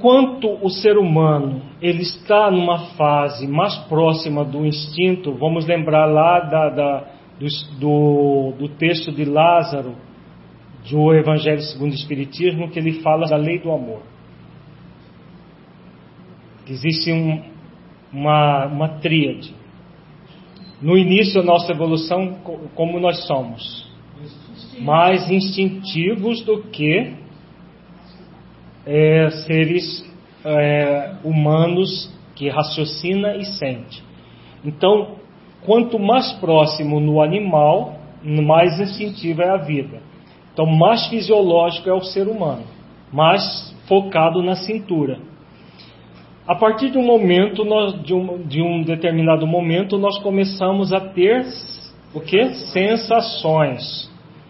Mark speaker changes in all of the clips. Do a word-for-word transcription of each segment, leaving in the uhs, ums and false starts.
Speaker 1: enquanto o ser humano ele está numa fase mais próxima do instinto, vamos lembrar lá da, da, do, do texto de Lázaro, do Evangelho segundo o Espiritismo, que ele fala da lei do amor. Existe um, uma, uma tríade. No início da nossa evolução, como nós somos? Mais instintivos do que é, seres é, humanos que raciocina e sente. Então, quanto mais próximo no animal, mais instintiva é a vida. Então, mais fisiológico é o ser humano, mais focado na cintura. A partir de um momento, nós, de, um, de um determinado momento, nós começamos a ter o quê? Sensações.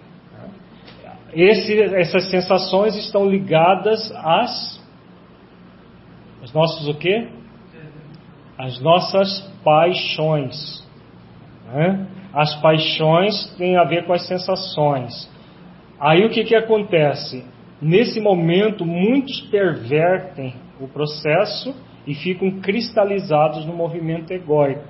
Speaker 1: Esse, essas sensações estão ligadas às, às nossas o quê? As nossas paixões. Né? As paixões têm a ver com as sensações. Aí o que, que acontece? Nesse momento, muitos pervertem o processo e ficam cristalizados no movimento egóico.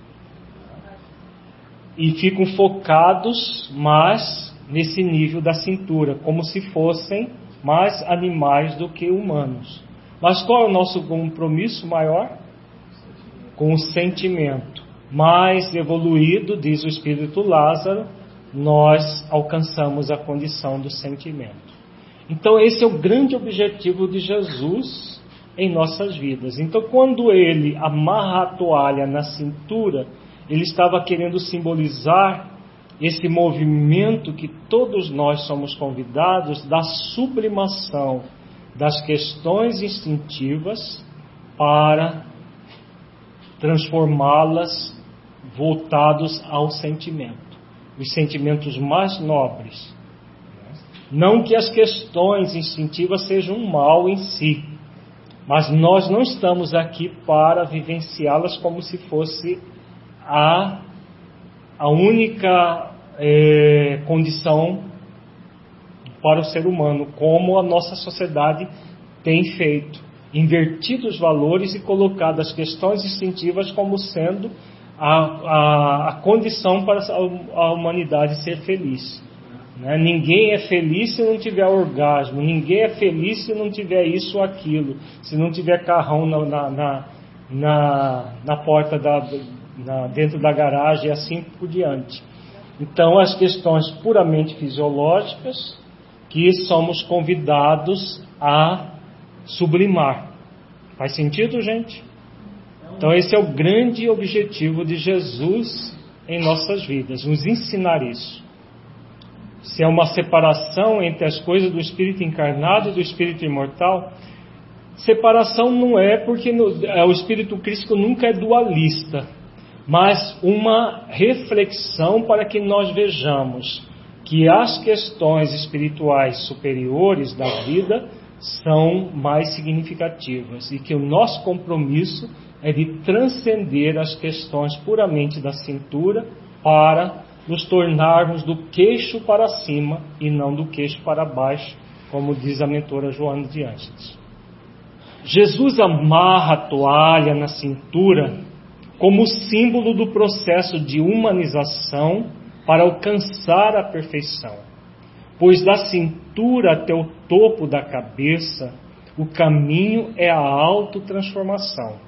Speaker 1: E ficam focados mais nesse nível da cintura, como se fossem mais animais do que humanos. Mas qual é o nosso compromisso maior? Com o sentimento. Mais evoluído, diz o Espírito Lázaro, nós alcançamos a condição do sentimento. Então esse é o grande objetivo de Jesus em nossas vidas. Então quando ele amarra a toalha na cintura, ele estava querendo simbolizar esse movimento que todos nós somos convidados da sublimação das questões instintivas para transformá-las voltados ao sentimento, os sentimentos mais nobres. Não que as questões instintivas sejam um mal em si, mas nós não estamos aqui para vivenciá-las como se fosse a, a única é, condição para o ser humano, como a nossa sociedade tem feito, invertido os valores e colocado as questões instintivas como sendo a, a, a condição para a humanidade ser feliz. Né? Ninguém é feliz se não tiver orgasmo, ninguém é feliz se não tiver isso ou aquilo, se não tiver carrão na, na, na, na, na porta da, na, dentro da garagem e assim por diante. Então as questões puramente fisiológicas que somos convidados a sublimar. Faz sentido, gente? Então esse é o grande objetivo de Jesus em nossas vidas, nos ensinar isso. Se é uma separação entre as coisas do espírito encarnado e do espírito imortal, separação não é porque no, o espírito crístico nunca é dualista, mas uma reflexão para que nós vejamos que as questões espirituais superiores da vida são mais significativas e que o nosso compromisso é de transcender as questões puramente da cintura para nos tornarmos do queixo para cima e não do queixo para baixo, como diz a mentora Joana de Ângeles. Jesus amarra a toalha na cintura como símbolo do processo de humanização para alcançar a perfeição, pois da cintura até o topo da cabeça, o caminho é a autotransformação.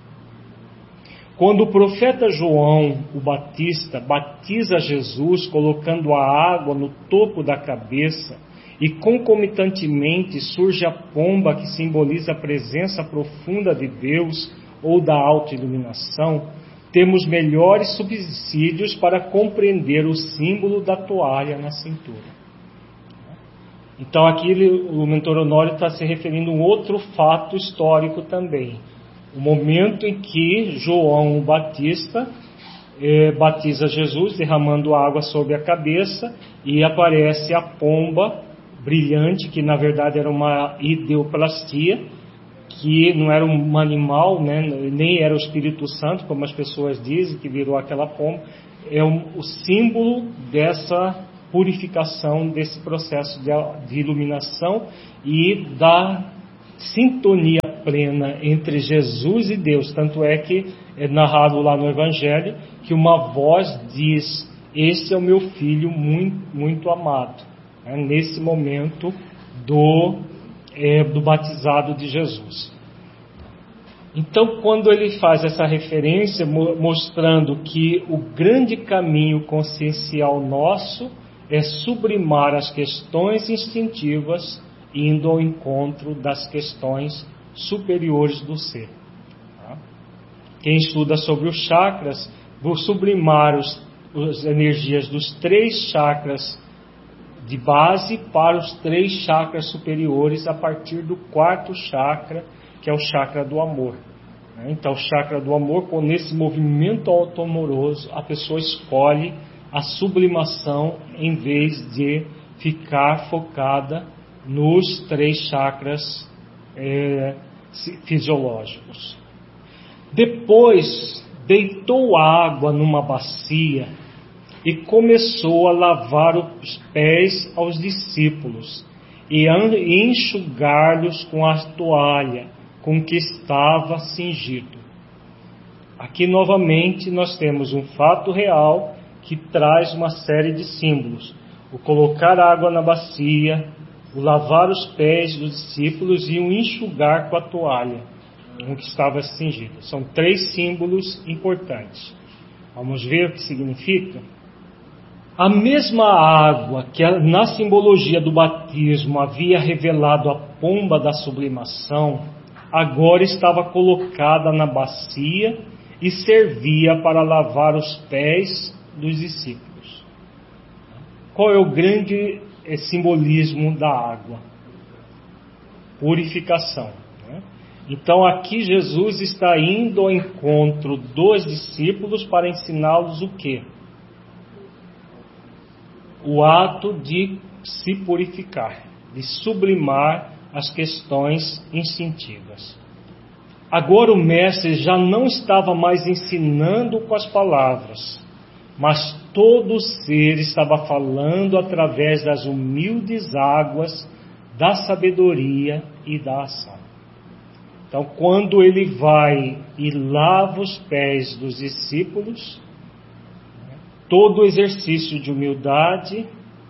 Speaker 1: Quando o profeta João, o Batista, batiza Jesus colocando a água no topo da cabeça e concomitantemente surge a pomba que simboliza a presença profunda de Deus ou da autoiluminação, temos melhores subsídios para compreender o símbolo da toalha na cintura. Então aqui ele, o mentor Honório está se referindo a um outro fato histórico também. O momento em que João o Batista eh, batiza Jesus, derramando água sobre a cabeça, e aparece a pomba brilhante, que na verdade era uma ideoplastia, que não era um animal, né, nem era o Espírito Santo, como as pessoas dizem, que virou aquela pomba. É um, o símbolo dessa purificação, desse processo de, de iluminação e da sintonia plena entre Jesus e Deus. Tanto é que é narrado lá no Evangelho que uma voz diz: "Este é o meu filho muito, muito amado", é, nesse momento do, é, do batizado de Jesus. Então, quando ele faz essa referência, mostrando que o grande caminho consciencial nosso é sublimar as questões instintivas, indo ao encontro das questões superiores do ser. Quem estuda sobre os chakras, vou sublimar os, as energias dos três chakras de base para os três chakras superiores a partir do quarto chakra, que é o chakra do amor. Então, o chakra do amor, nesse movimento auto-amoroso, a pessoa escolhe a sublimação em vez de ficar focada nos três chakras é, fisiológicos. Depois, deitou água numa bacia e começou a lavar os pés aos discípulos e enxugar-lhes com a toalha com que estava cingido. Aqui novamente nós temos um fato real que traz uma série de símbolos: o colocar água na bacia, o lavar os pés dos discípulos e o enxugar com a toalha com que estava cingido. São três símbolos importantes. Vamos ver o que significa? A mesma água que na simbologia do batismo havia revelado a pomba da sublimação, agora estava colocada na bacia e servia para lavar os pés dos discípulos. Qual é o grande simbolismo da água? Purificação. Né? Então aqui Jesus está indo ao encontro dos discípulos para ensiná-los o quê? O ato de se purificar, de sublimar as questões instintivas. Agora o mestre já não estava mais ensinando com as palavras, mas todo o ser estava falando através das humildes águas da sabedoria e da ação. Então, quando ele vai e lava os pés dos discípulos, todo o exercício de humildade,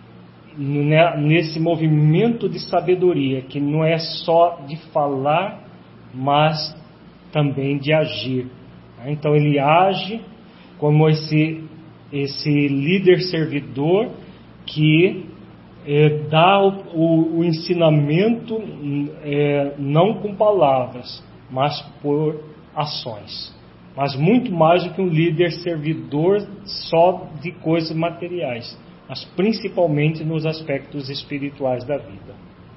Speaker 1: nesse movimento de sabedoria, que não é só de falar, mas também de agir. Então ele age como esse, esse líder servidor que é, dá o, o, o ensinamento é, não com palavras, mas por ações. Mas muito mais do que um líder servidor só de coisas materiais, mas principalmente nos aspectos espirituais da vida.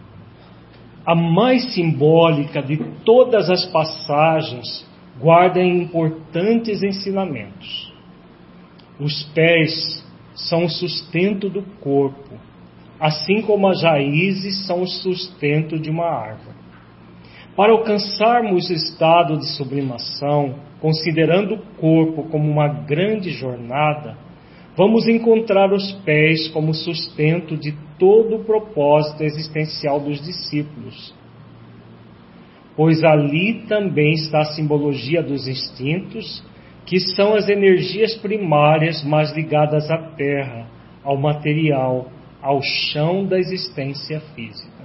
Speaker 1: A mais simbólica de todas as passagens guarda importantes ensinamentos. Os pés são o sustento do corpo, assim como as raízes são o sustento de uma árvore. Para alcançarmos o estado de sublimação, considerando o corpo como uma grande jornada, vamos encontrar os pés como sustento de todo o propósito existencial dos discípulos, pois ali também está a simbologia dos instintos, que são as energias primárias mais ligadas à terra, ao material, ao chão da existência física.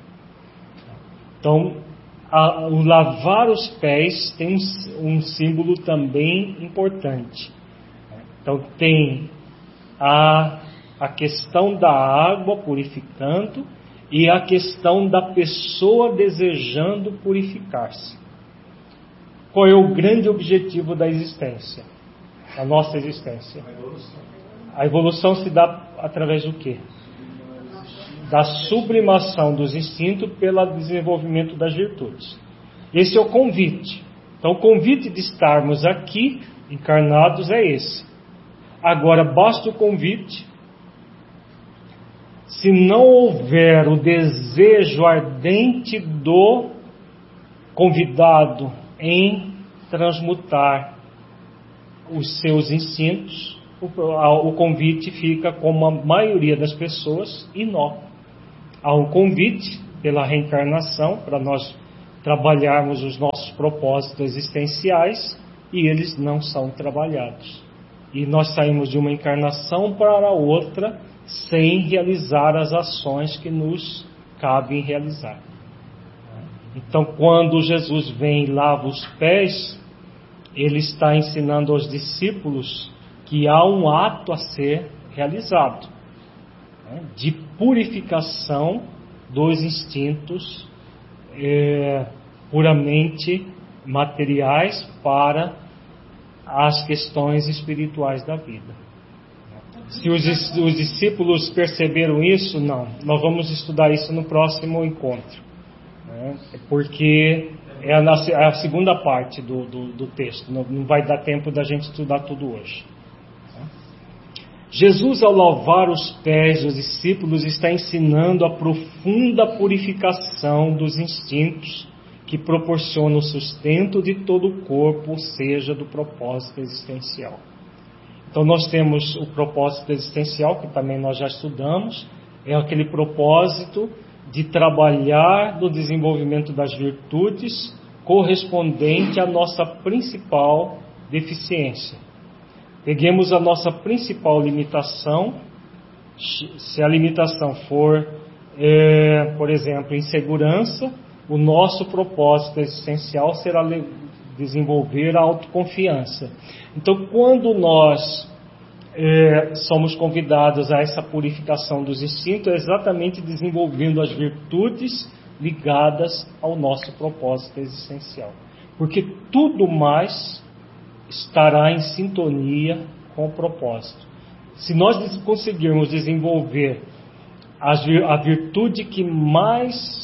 Speaker 1: Então, a, o lavar os pés tem um, um símbolo também importante. Então, tem a, a questão da água purificando e a questão da pessoa desejando purificar-se. Qual é o grande objetivo da existência? A nossa existência. A evolução. A evolução se dá através do quê? Da sublimação dos instintos pelo desenvolvimento das virtudes. Esse é o convite. Então, o convite de estarmos aqui, encarnados, é esse. Agora, basta o convite. Se não houver o desejo ardente do convidado em transmutar os seus instintos, o, o convite fica, como a maioria das pessoas, inócuo. Há um convite pela reencarnação, para nós trabalharmos os nossos propósitos existenciais e eles não são trabalhados. E nós saímos de uma encarnação para outra sem realizar as ações que nos cabem realizar. Então, quando Jesus vem e lava os pés, Ele está ensinando aos discípulos que há um ato a ser realizado, né, de purificação dos instintos é, puramente materiais para as questões espirituais da vida. Se os, os discípulos perceberam isso, não. Nós vamos estudar isso no próximo encontro, né, porque é a, é a segunda parte do, do, do texto. Não, não vai dar tempo da gente estudar tudo hoje. Jesus, ao lavar os pés dos discípulos, está ensinando a profunda purificação dos instintos que proporciona o sustento de todo o corpo, ou seja, do propósito existencial. Então nós temos o propósito existencial, que também nós já estudamos, é aquele propósito de trabalhar no desenvolvimento das virtudes correspondente à nossa principal deficiência. Peguemos a nossa principal limitação. Se a limitação for, é, por exemplo, insegurança, o nosso propósito existencial será desenvolver a autoconfiança. Então, quando nós é, somos convidados a essa purificação dos instintos, é exatamente desenvolvendo as virtudes ligadas ao nosso propósito existencial. Porque tudo mais estará em sintonia com o propósito. Se nós conseguirmos desenvolver a virtude que mais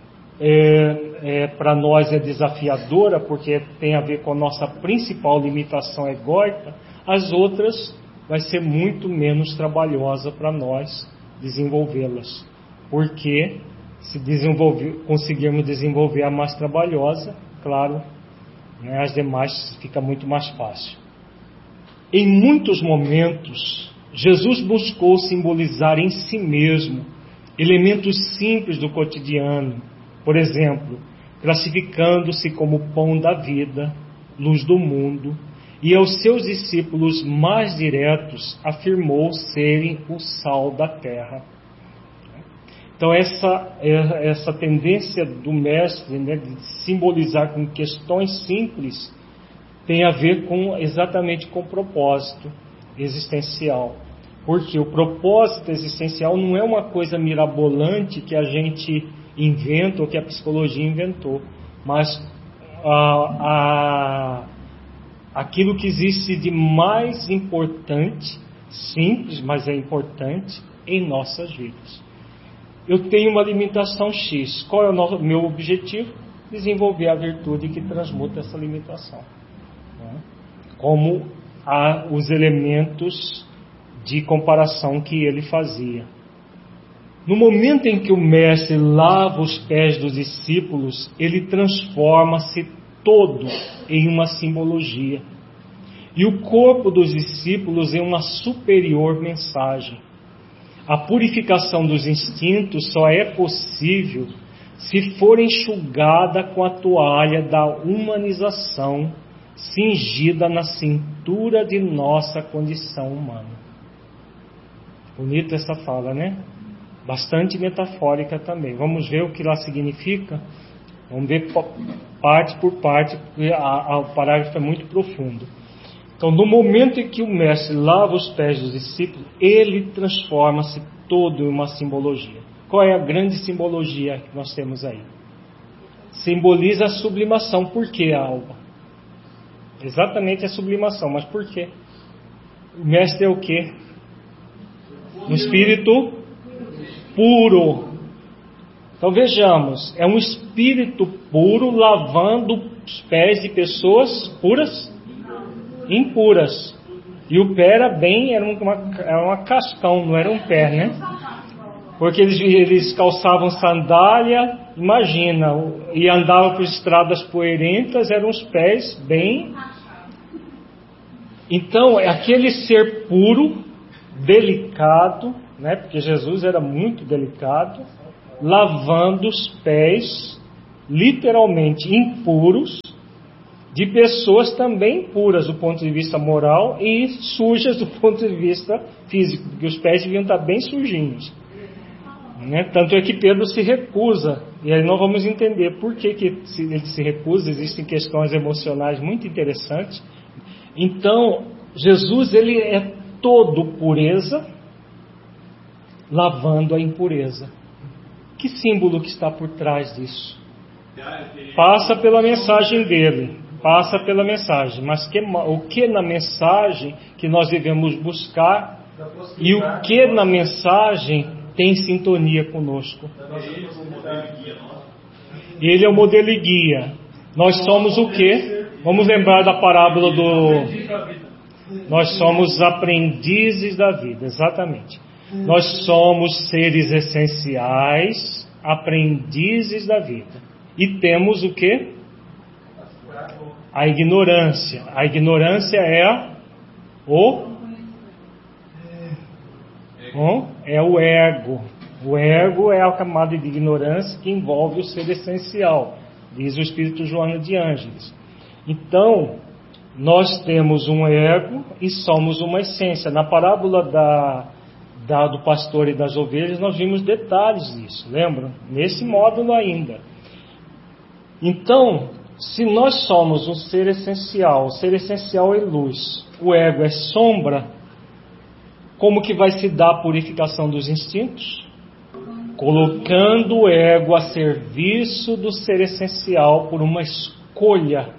Speaker 1: é, é, para nós é desafiadora, porque tem a ver com a nossa principal limitação egóica, as outras vai ser muito menos trabalhosa para nós desenvolvê-las. Porque se desenvolver, conseguirmos desenvolver a mais trabalhosa, claro, né, as demais fica muito mais fácil. Em muitos momentos, Jesus buscou simbolizar em si mesmo elementos simples do cotidiano, por exemplo, classificando-se como pão da vida, luz do mundo, e aos seus discípulos mais diretos afirmou serem o sal da terra. Então essa, essa tendência do mestre, né, de simbolizar com questões simples tem a ver com, exatamente com o propósito existencial. Porque o propósito existencial não é uma coisa mirabolante que a gente inventa ou que a psicologia inventou, mas a, a, aquilo que existe de mais importante, simples, mas é importante em nossas vidas. Eu tenho uma limitação X. Qual é o nosso, meu objetivo? Desenvolver a virtude que transmuta essa limitação. Né? Como a, os elementos de comparação que ele fazia. No momento em que o mestre lava os pés dos discípulos, ele transforma-se todo em uma simbologia. E o corpo dos discípulos em uma superior mensagem. A purificação dos instintos só é possível se for enxugada com a toalha da humanização cingida na cintura de nossa condição humana. Bonita essa fala, né? Bastante metafórica também. Vamos ver o que lá significa? Vamos ver parte por parte, porque a, a, o parágrafo é muito profundo. Então, no momento em que o mestre lava os pés dos discípulos, ele transforma-se todo em uma simbologia. Qual é a grande simbologia que nós temos aí? Simboliza a sublimação. Por que, Alba? Exatamente a sublimação, mas por quê? O mestre é o quê? Um espírito puro. Então vejamos, é um espírito puro lavando os pés de pessoas puras? Impuras. E o pé era bem, era uma, era uma cascão, não era um pé, né? Porque eles, eles calçavam sandália, imagina, e andavam por estradas poeirentas, eram os pés bem. Então, aquele ser puro, delicado, né? Porque Jesus era muito delicado, lavando os pés literalmente impuros, de pessoas também impuras do ponto de vista moral e sujas do ponto de vista físico, porque os pés deviam estar bem sujinhos. Né? Tanto é que Pedro se recusa, e aí nós vamos entender por que, que ele se recusa. Existem questões emocionais muito interessantes. Então, Jesus ele é todo pureza, lavando a impureza. Que símbolo que está por trás disso? Passa pela mensagem dele, passa pela mensagem, mas que, o que na mensagem que nós devemos buscar e o que na mensagem tem sintonia conosco. Ele é o modelo e guia. Nós somos o quê? Vamos lembrar da parábola do... Nós somos aprendizes da vida, exatamente. Nós somos seres essenciais, aprendizes da vida. E temos o quê? A ignorância. A ignorância é a, o, o é o ego. O ego é a camada de ignorância que envolve o ser essencial, diz o Espírito Joana de Ângeles. Então, nós temos um ego e somos uma essência. Na parábola da, da, do pastor e das ovelhas, nós vimos detalhes disso, lembram? Nesse módulo ainda. Então, se nós somos um ser essencial, o ser essencial é luz, o ego é sombra, como que vai se dar a purificação dos instintos? Colocando o ego a serviço do ser essencial por uma escolha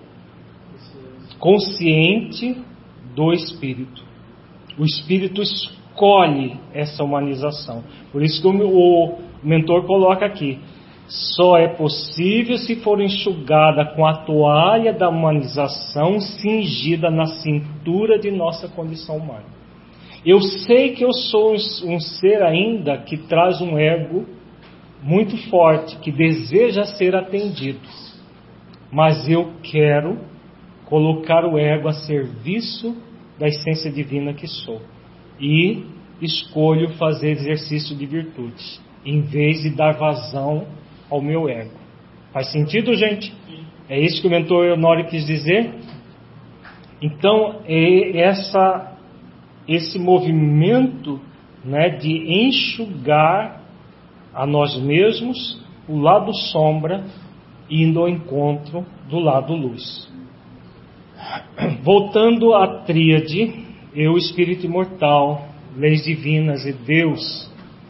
Speaker 1: consciente do espírito. O espírito escolhe essa humanização. Por isso que o mentor coloca aqui: só é possível se for enxugada com a toalha da humanização cingida na cintura de nossa condição humana. Eu sei que eu sou um ser ainda que traz um ego muito forte, que deseja ser atendido. Mas eu quero colocar o ego a serviço da essência divina que sou. E escolho fazer exercício de virtudes, em vez de dar vazão ao meu ego. Faz sentido, gente? É isso que o mentor Honório quis dizer? Então, é essa... esse movimento, né, de enxugar a nós mesmos o lado sombra, indo ao encontro do lado luz. Voltando à tríade, eu, espírito imortal, leis divinas e Deus,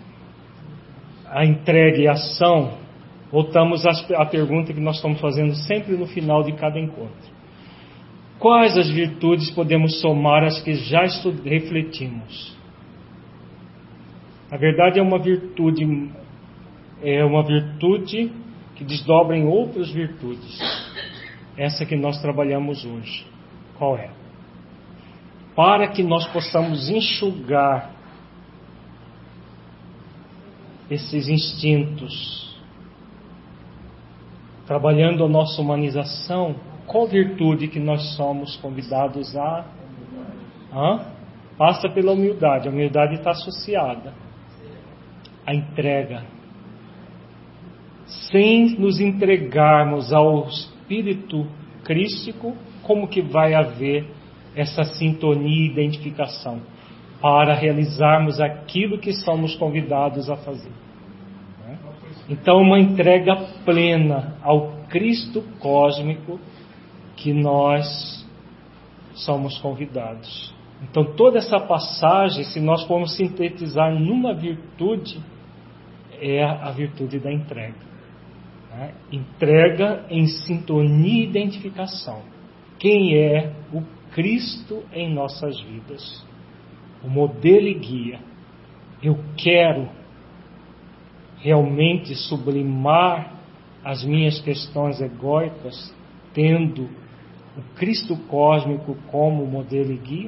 Speaker 1: a entrega e a ação, voltamos à pergunta que nós estamos fazendo sempre no final de cada encontro. Quais as virtudes podemos somar às que já refletimos? A verdade é uma virtude, é uma virtude que desdobra em outras virtudes. Essa que nós trabalhamos hoje. Qual é? Para que nós possamos enxugar esses instintos, trabalhando a nossa humanização, qual virtude que nós somos convidados a... Hã? Passa pela humildade. A humildade está associada à entrega. Sem nos entregarmos ao Espírito Crístico, como que vai haver essa sintonia e identificação para realizarmos aquilo que somos convidados a fazer? Então, uma entrega plena ao Cristo cósmico que nós somos convidados. Então, toda essa passagem, se nós formos sintetizar numa virtude, é a virtude da entrega. Né? Entrega em sintonia e identificação. Quem é o Cristo em nossas vidas? O modelo e guia. Eu quero realmente sublimar as minhas questões egóicas, tendo o Cristo cósmico como modelo e guia?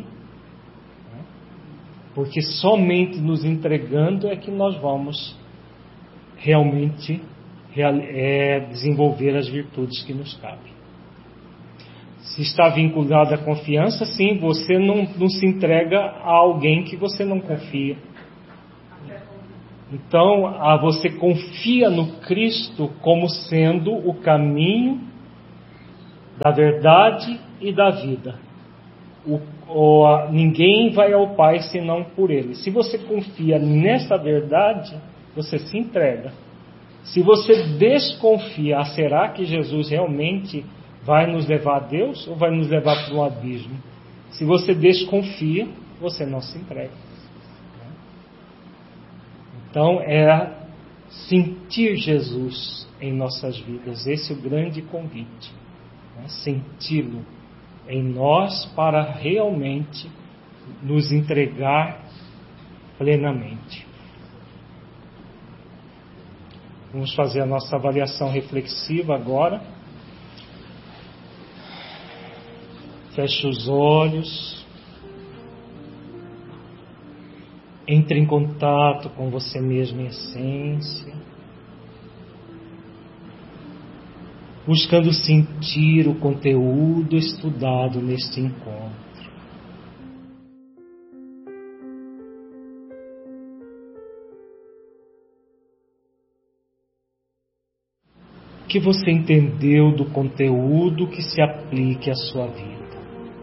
Speaker 1: Porque somente nos entregando é que nós vamos realmente é, desenvolver as virtudes que nos cabem. Se está vinculado à confiança, sim, você não, não se entrega a alguém que você não confia. Então, ah, você confia no Cristo como sendo o caminho da verdade e da vida. O, o, a, ninguém vai ao Pai senão por Ele. Se você confia nessa verdade, você se entrega. Se você desconfia, ah, será que Jesus realmente vai nos levar a Deus ou vai nos levar para um abismo? Se você desconfia, você não se entrega. Então é sentir Jesus em nossas vidas. Esse é o grande convite. Né? Senti-lo em nós para realmente nos entregar plenamente. Vamos fazer a nossa avaliação reflexiva agora. Feche os olhos. Entre em contato com você mesmo em essência. Buscando sentir o conteúdo estudado neste encontro. O que você entendeu do conteúdo que se aplique à sua vida?